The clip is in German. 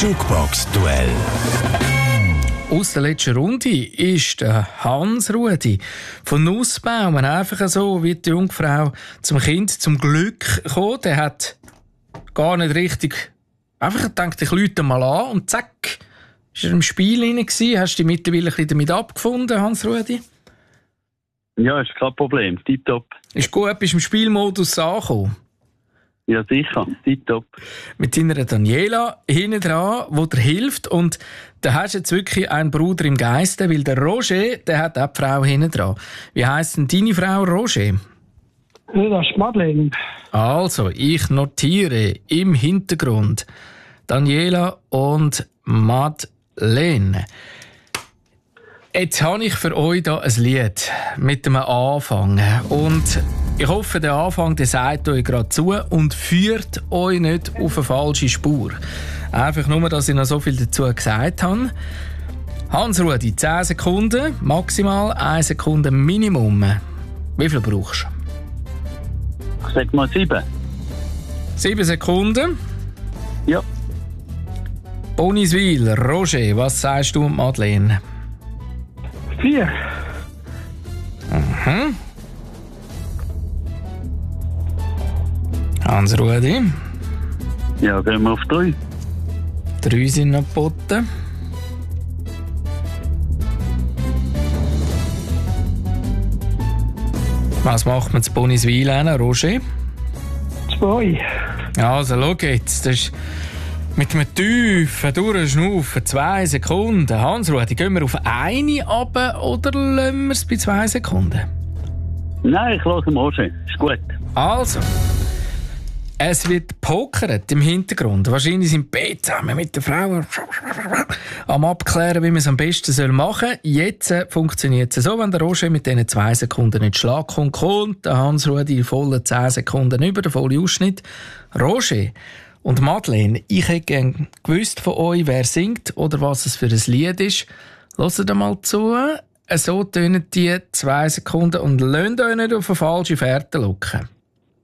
Jukebox-Duell. Aus der letzten Runde ist der Hans-Rudi von Nussbaum einfach so wie die Jungfrau zum Kind zum Glück gekommen. Der hat gar nicht richtig einfach gedacht, ich rufe mal an und zack, ist er im Spiel rein gewesen. Hast du dich mittlerweile ein bisschen damit abgefunden, Hans-Rudi? Ja, ist kein Problem. Tipptopp. Ist gut, bist du im Spielmodus angekommen? Ja, sicher. Tipptopp. Mit deiner Daniela hinten dran, die dir hilft. Und da hast du jetzt wirklich einen Bruder im Geiste, weil der Roger, der hat auch die Frau hinten dran. Wie heisst denn deine Frau, Roger? Ja, das ist Madeleine. Also, ich notiere im Hintergrund Daniela und Madeleine. Jetzt habe ich für euch hier ein Lied mit einem Anfang. Und ich hoffe, der Anfang der sagt euch gerade zu und führt euch nicht auf eine falsche Spur. Einfach nur, dass ich noch so viel dazu gesagt habe. Hans-Rudi, 10 Sekunden, maximal 1 Sekunde Minimum. Wie viel brauchst du? Ich sag mal 7. 7 Sekunden. Ja. Boniswil, Roger, was sagst du und Madeleine? 4. Mhm. Hans-Rudi? Ja, gehen wir auf 3. 3 sind noch geboten. Was macht man zu Boniswil hin, Roger? 2. Also, schau jetzt. Das ist mit einem tiefen Durchschnaufen 2 Sekunden. Hans-Rudi, gehen wir auf eine runter oder lassen wir es bei 2 Sekunden? Nein, ich höre Roger. Ist gut. Also. Es wird pokert im Hintergrund. Wahrscheinlich sind beide zusammen mit der Frau am Abklären, wie man es am besten machen soll. Jetzt funktioniert es so, wenn der Roger mit diesen 2 Sekunden nicht Schlag kommt, der Hans-Rudi die vollen 10 Sekunden über, der volle Ausschnitt. Roger und Madeleine, ich hätte gerne gewusst von euch, wer singt oder was es für ein Lied ist. Hört mal zu. So tönen die 2 Sekunden und lasst euch nicht auf eine falsche Fährte locken.